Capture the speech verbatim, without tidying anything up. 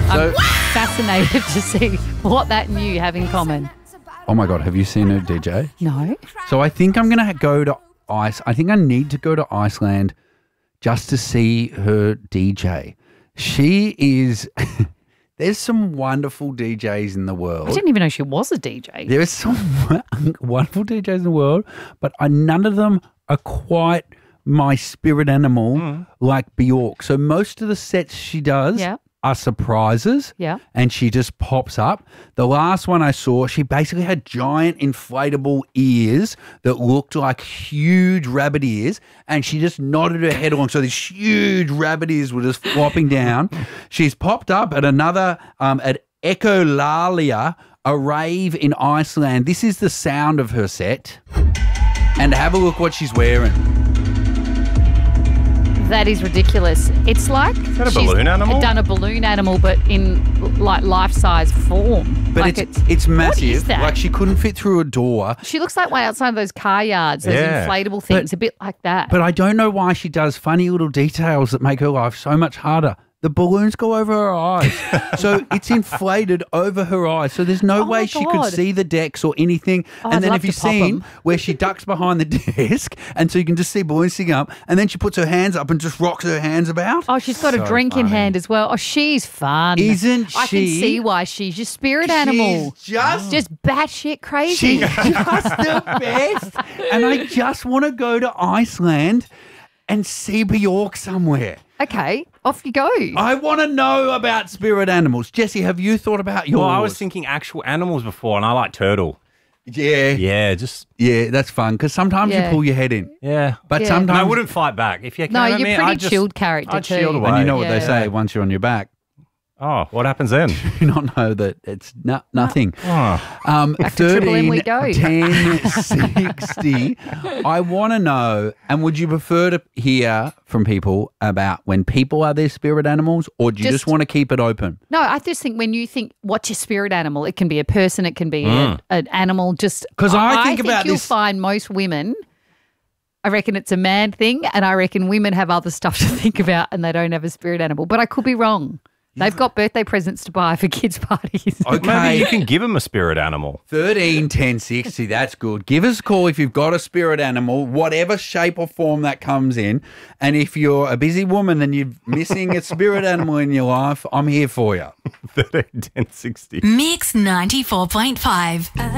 I'm So- fascinated to see what that and you have in common. Oh, my God. Have you seen her D J? No. So I think I'm going to go to Ice. I think I need to go to Iceland just to see her D J. She is... There's some wonderful D Js in the world. I didn't even know she was a D J. There are some wonderful D Js in the world, but I, none of them are quite my spirit animal Mm. like Bjork. So most of the sets she does Yeah. are surprises. Yeah. And she just pops up. The last one I saw, she basically had giant inflatable ears that looked like huge rabbit ears, and she just nodded her head along. So these huge rabbit ears were just flopping down. She's popped up at another, um, at Echolalia, a rave in Iceland. This is the sound of her set. And have a look what she's wearing. That is ridiculous. It's like that a she's balloon animal? done a balloon animal, but in like life-size form. But like it's, it's massive. What is that? Like she couldn't fit through a door. She looks like way outside those car yards, those Yeah. inflatable things, a bit like that. But I don't know why she does funny little details that make her life so much harder. The balloons go over her eyes. So it's inflated over her eyes. So there's no Oh way my she could God. see the decks or anything. Oh, and I'd then love have you to pop seen 'em. where she ducks behind the desk and so you can just see balloons sticking up and then she puts her hands up and just rocks her hands about? Oh, she's got a So drink in funny. hand as well. Oh, she's fun. Isn't I can she? see why she's your spirit animal. She's just Just batshit crazy. She's just the best. And I just want to go to Iceland and see Bjork somewhere. Okay, off you go. I want to know about spirit animals. Jesse, have you thought about yours? Well, I was thinking actual animals before, and I like turtle. Yeah. Yeah, just Yeah, that's fun because sometimes Yeah. you pull your head in. yeah. But Yeah. sometimes. And I wouldn't fight back if you. No, came at you're me, pretty I'd just- chilled character I'd too. shield away. And you know what Yeah. they say once you're on your back, Oh, what happens then? you not know that it's no, nothing. Oh. Um, Back to Triple M we go. ten, sixty. I want to know, and would you prefer to hear from people about when people are their spirit animals, or do you just, Just- want to keep it open? No, I just think when you think, what's your spirit animal? It can be a person, it can be a, an animal. Just 'Cause I think about you'll this- find most women. I reckon it's a man thing, and I reckon women have other stuff to think about, and they don't have a spirit animal. But I could be wrong. They've got birthday presents to buy for kids' parties. Maybe you can give them a spirit animal. thirteen ten sixty, that's good. Give us a call if you've got a spirit animal, whatever shape or form that comes in. And if you're a busy woman and you're missing a spirit animal in your life, I'm here for you. thirteen ten sixty. Mix ninety-four point five.